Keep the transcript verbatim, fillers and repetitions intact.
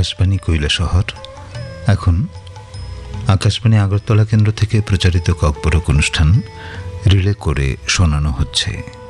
আকাশবাণী কৈলাসহর। এখন আকাশবাণী আগরতলা কেন্দ্র থেকে প্রচারিত ককবরক অনুষ্ঠান রিলে করে শোনানো হচ্ছে।